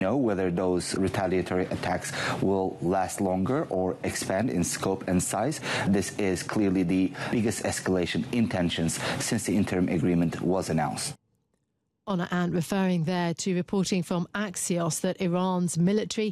know whether those retaliatory attacks will last longer or expand in scope and size. This is clearly the biggest escalation in tensions since the interim agreement was announced. Honor Ant referring there to reporting from Axios that Iran's military